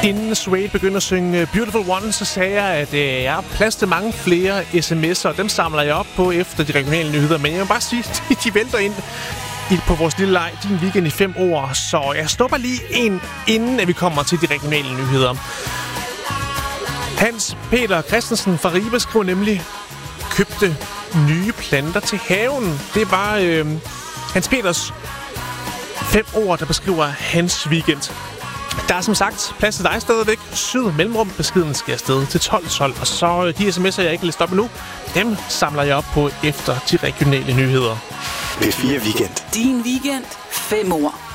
Inden Suede begynder at synge Beautiful One, så sagde jeg, at jeg har plads til mange flere sms'er, og dem samler jeg op på efter de regionale nyheder. Men jeg vil bare sige, at de vælter ind på vores lille leg, din weekend i 5 ord. Så jeg snupper lige en, inden at vi kommer til de regionale nyheder. Hans Peter Christensen fra Ribe skriver nemlig, købte nye planter til haven. Det var Hans Peters 5 ord, der beskriver hans weekend. Der er som sagt plads til dig stadigvæk. Syd mellemrum. Beskeden skal afsted til 1212. Og så de sms'er, jeg ikke læst op endnu, dem samler jeg op på efter de regionale nyheder. P4 Weekend. Din weekend. 5 ord.